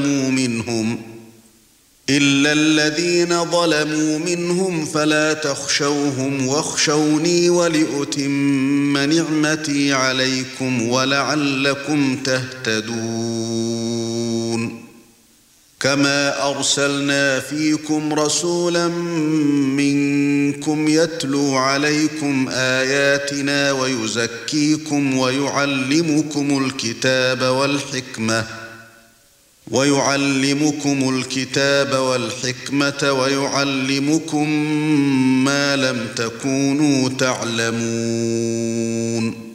إلا الذين ظلموا منهم فلا تخشوهم واخشوني ولأتم نعمتي عليكم ولعلكم تهتدون كما أرسلنا فيكم رسولا منكم يتلو عليكم آياتنا ويزكيكم ويعلمكم الكتاب والحكمة ويعلمكم ما لم تكونوا تعلمون